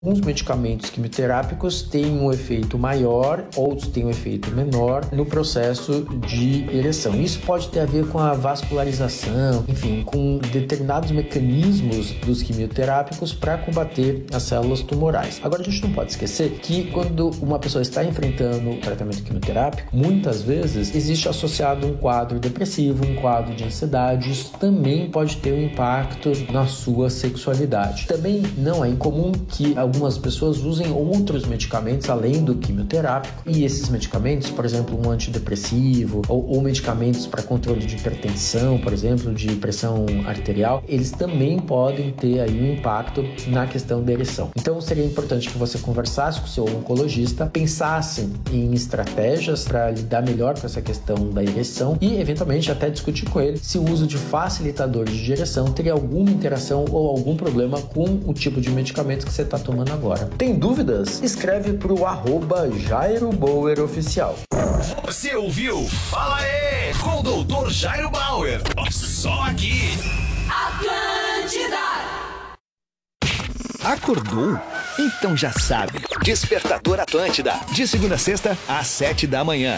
Alguns medicamentos quimioterápicos têm um efeito maior, outros têm um efeito menor no processo de ereção. Isso pode ter a ver com a vascularização, enfim, com determinados mecanismos dos quimioterápicos para combater as células tumorais. Agora, a gente não pode esquecer que quando uma pessoa está enfrentando o tratamento quimioterápico, muitas vezes existe associado um quadro depressivo, um quadro de ansiedade. Isso também pode ter um impacto na sua sexualidade. Também não é incomum que algumas pessoas usem outros medicamentos além do quimioterápico, e esses medicamentos, por exemplo, um antidepressivo ou medicamentos para controle de hipertensão, por exemplo, de pressão arterial, eles também podem ter aí um impacto na questão da ereção. Então seria importante que você conversasse com o seu oncologista, pensasse em estratégias para lidar melhor com essa questão da ereção e eventualmente até discutir com ele se o uso de facilitadores de ereção teria alguma interação ou algum problema com o tipo de medicamento que você está tomando agora. Tem dúvidas? Escreve pro @Jairo Bauer Oficial. Você ouviu? Fala aí, com o Dr. Jairo Bauer. Só aqui. Atlântida. Acordou? Então já sabe. Despertador Atlântida. De segunda a sexta, às 7 da manhã.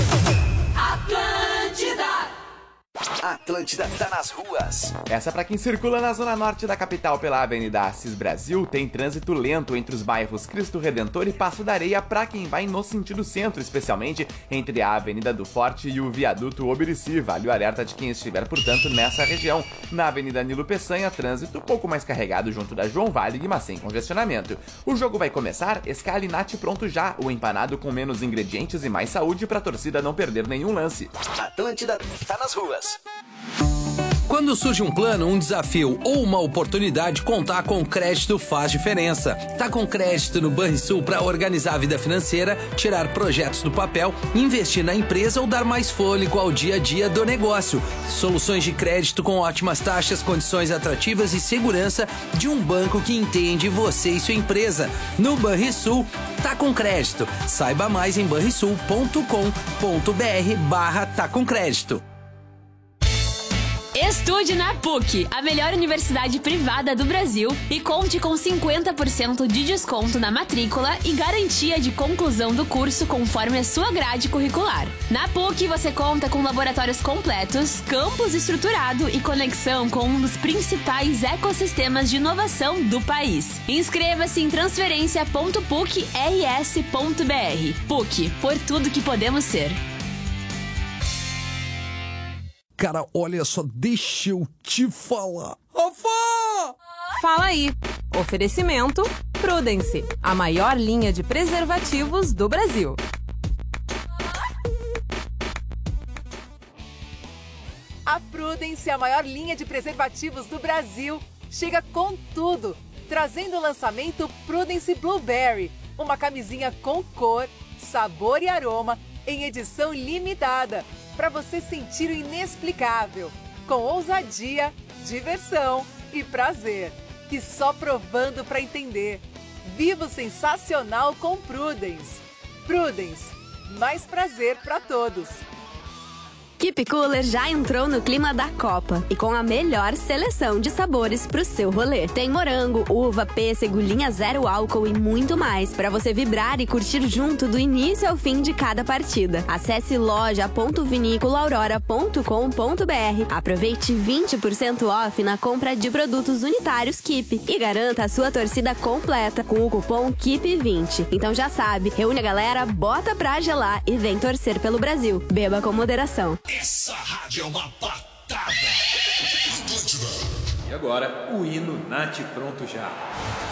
Atlântida tá nas ruas. Essa pra quem circula na zona norte da capital pela Avenida Assis Brasil. Tem trânsito lento entre os bairros Cristo Redentor e Passo da Areia pra quem vai no sentido centro, especialmente entre a Avenida do Forte e o Viaduto Obirici. Vale o alerta de quem estiver, portanto, nessa região. Na Avenida Nilo Peçanha, trânsito pouco mais carregado junto da João Valig, mas sem congestionamento. O jogo vai começar, escale Nat Pronto Já, o empanado com menos ingredientes e mais saúde pra torcida não perder nenhum lance. Atlântida tá nas ruas. Quando surge um plano, um desafio ou uma oportunidade, contar com crédito faz diferença. Tá com crédito no Banrisul para organizar a vida financeira, tirar projetos do papel, investir na empresa ou dar mais fôlego ao dia a dia do negócio. Soluções de crédito com ótimas taxas, condições atrativas e segurança de um banco que entende você e sua empresa. No Banrisul, tá com crédito. Saiba mais em banrisul.com.br/tá com crédito. Estude na PUC, a melhor universidade privada do Brasil, e conte com 50% de desconto na matrícula e garantia de conclusão do curso conforme a sua grade curricular. Na PUC você conta com laboratórios completos, campus estruturado e conexão com um dos principais ecossistemas de inovação do país. Inscreva-se em transferência.pucrs.br. PUC, por tudo que podemos ser. Cara, olha só, deixa eu te falar. Rafa! Fala aí. Oferecimento Prudence, a maior linha de preservativos do Brasil. A Prudence, a maior linha de preservativos do Brasil, chega com tudo, trazendo o lançamento Prudence Blueberry, uma camisinha com cor, sabor e aroma em edição limitada, para você sentir o inexplicável, com ousadia, diversão e prazer, que só provando para entender. Viva o sensacional com Prudence. Prudence, mais prazer para todos. Keep Cooler já entrou no clima da Copa e com a melhor seleção de sabores pro seu rolê. Tem morango, uva, pêssego, linha zero álcool e muito mais para você vibrar e curtir junto do início ao fim de cada partida. Acesse loja.vinícolaaurora.com.br. Aproveite 20% off na compra de produtos unitários Keep e garanta a sua torcida completa com o cupom KEEP20. Então já sabe, reúne a galera, bota pra gelar e vem torcer pelo Brasil. Beba com moderação. Essa rádio é uma patada. E agora, o hino Nat Pronto Já.